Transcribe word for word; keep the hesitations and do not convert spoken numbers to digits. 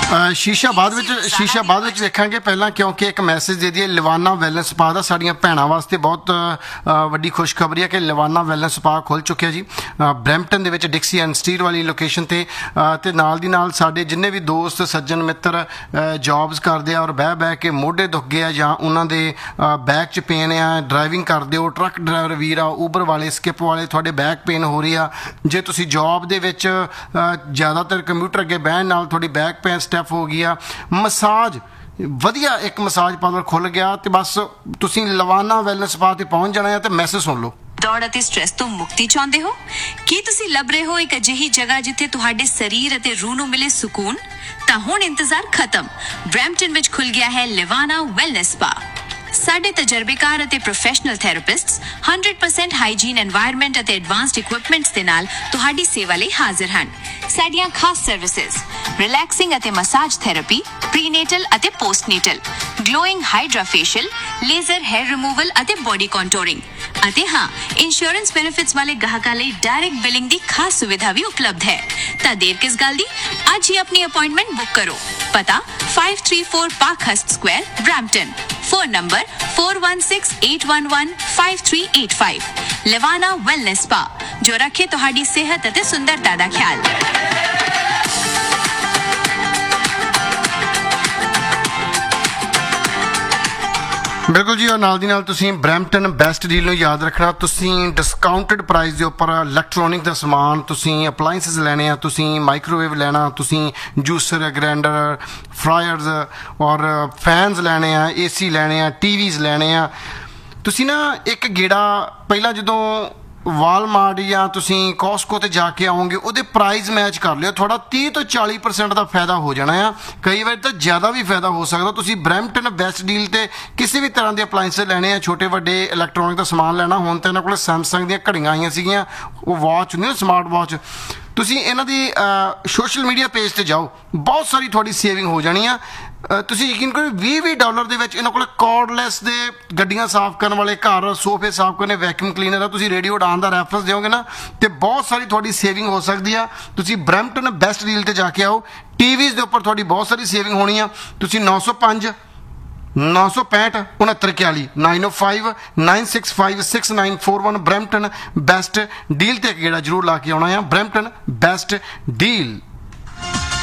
शीशा बाद विच शीशा बाद विच वेखांगे पहला क्योंकि एक मैसेज दे दिए लिवाना वैलनेस स्पा दा साड़ियां भैणां वास्ते बहुत वड्डी खुशखबरी है कि लिवाना वैलनेस स्पा खुल चुकिया जी Brampton they which डिक्सी and street वाली लोकेशन ते ते नाल दी नाल साडे जिन्ने भी दोस्त सज्जन मित्र जॉब्स करदे आ और बह बह के मोढे दुख गए आ जां उन्हां दे बैक च पेन आ ड्राइविंग करदे हो ट्रक ड्राइवर वीर आ उबर वाले स्किप वाले तुहाडे बैक पेन हो रही आ जे तुसीं जॉब दे विच ज़्यादातर कंप्यूटर अगे बहन नाल तुहाडी बैक पेन स्टैफ हो गई आ मसाज वधिया एक मसाज पार्लर खुल गया तो बस तुसीं लवाना वैलनेस स्पा ते पहुंच जाना है तो मैसेज सुन लो। दौड़ ਅਤੇ ਸਟ੍ਰੈਸ ਤੋਂ ਮੁਕਤੀ ਚਾਹੁੰਦੇ ਹੋ ਕੀ ਤੁਸੀਂ ਲੱਭ ਰਹੇ ਹੋ ਇੱਕ ਅਜਿਹੀ ਜਗ੍ਹਾ ਜਿੱਥੇ ਤੁਹਾਡੇ ਸਰੀਰ ਅਤੇ ਰੂਹ ਨੂੰ ਮਿਲੇ ਸਕੂਨ ਤਾਂ ਹੁਣ ਇੰਤਜ਼ਾਰ ਖਤਮ ਬ੍ਰੈਂਪਟਨ ਵਿੱਚ ਖੁੱਲ ਗਿਆ ਹੈ ਲਿਵਾਨਾ ਵੈਲਨੈਸ ਸਪਾ ਸਾਡੇ ਤਜਰਬੇਕਾਰ ਅਤੇ professional ਥੈਰੇਪਿਸਟਸ one hundred percent hygiene environment ਅਤੇ ਐਡਵਾਂਸਡ ਇਕਵਿਪਮੈਂਟਸ ਦੇ ਨਾਲ ਤੁਹਾਡੀ ਸੇਵਾ ਲਈ ਹਾਜ਼ਰ ਹਨ ਸਾਡੀਆਂ ਖਾਸ ਸਰਵਿਸਿਜ਼ ਰਿਲੈਕਸਿੰਗ ਅਤੇ ਮਸਾਜ ਥੈਰੇਪੀ ਪ੍ਰੀਨੇਟਲ ਅਤੇ ਪੋਸਟਨੇਟਲ glowing hydra facial laser hair removal ਅਤੇ ਬੋਡੀ ਕੰਟੂਰਿੰਗ ਅਤੇ ਹਾਂ ਇੰਸ਼ੋਰੈਂਸ ਬੈਨੀਫਿਟਸ ਵਾਲੇ ਗਾਹਕਾਂ ਲਈ ਡਾਇਰੈਕਟ ਬਿਲਿੰਗ ਦੀ ਖਾਸ ਸੁਵਿਧਾ ਵੀ ਉਪਲਬਧ ਹੈ ਤਾਂ ਦੇਰ ਕਿਸ ਗੱਲ ਦੀ ਅੱਜ ਹੀ ਆਪਣੀ ਅਪਾਇੰਟਮੈਂਟ ਬੁੱਕ ਕਰੋ ਪਤਾ five thirty-four ਪਾਰਕਹਰਸਟ Square Brampton phone number four one six eight one one five three eight five लिवाना wellness spa जो रखे तुहाडी सेहत अते सुंदरता दा ख्याल। बिल्कुल जी और नाल दी नाल तुसीं ब्रैम्पटन बेस्ट डील नूं याद रखना तुसीं डिस्काउंटेड प्राइस दे उपर इलैक्ट्रॉनिक दा समान तुसीं अपलाइंसिस लैणे आ तुसीं माइक्रोवेव लैणा तुसीं जूसर ग्राइंडर फ्रायर्स और फैनस लैणे आ एसी लैणे आ टीवीज़ लैणे आ तुसीं ना एक गेड़ा पहला जदों वालमार्ट या तुसीं कॉस्को ते जाके आओगे ਉਹਦੇ प्राइस मैच कर लियो थोड़ा तीस तो चालीस परसेंट का फायदा हो जाना है कई बार तो ज़्यादा भी फायदा हो सकता तुसीं ब्रैम्पटन बेस्ट डील ते किसी भी तरह के अपलाइंस लैने हैं छोटे वड्डे इलैक्ट्रॉनिक का समान लैना हुण तो इन्हां कोल सैमसंग दी घड़ियां आईयां सीगियां वो वॉच हुंदी ना स्मार्ट वॉच तुसीं इन्हां दी सोशल मीडिया पेज ते जाओ बहुत सारी थोड़ी सेविंग हो जानी है तुसीं यकीन करो ਵੀਹ ਵੀਹ डॉलर ਦੇ ਵਿੱਚ ਇਹਨਾਂ ਕੋਲ ਕਾਰਡਲੈਸ ਦੇ ਗੱਡੀਆਂ ਸਾਫ਼ ਕਰਨ ਵਾਲੇ ਘਰ ਸੋਫੇ ਸਾਫ਼ ਕਰਨੇ ਵੈਕਿਊਮ ਕਲੀਨਰ ਆ ਤੁਸੀਂ ਰੇਡੀਓ ਉਡਾਨ ਦਾ ਰੈਫਰੈਂਸ ਦਿਓਗੇ ਨਾ ਤੇ ਬਹੁਤ ਸਾਰੀ ਤੁਹਾਡੀ ਸੇਵਿੰਗ ਹੋ ਸਕਦੀ ਆ ਤੁਸੀਂ ਬ੍ਰੈਂਪਟਨ ਬੈਸਟ ਡੀਲ ਤੇ ਜਾ ਕੇ ਆਓ ਟੀਵੀਜ਼ ਦੇ ਉੱਪਰ ਤੁਹਾਡੀ ਬਹੁਤ ਸਾਰੀ ਸੇਵਿੰਗ ਹੋਣੀ ਆ ਤੁਸੀਂ nine oh five नौ सौ पैंठ उनहत्तर इक्याली नाइन ओ five nine six five six nine four one Brampton best deal ते गेड़ा जरूर ला के आना है ब्रैम्पटन बेस्ट डील।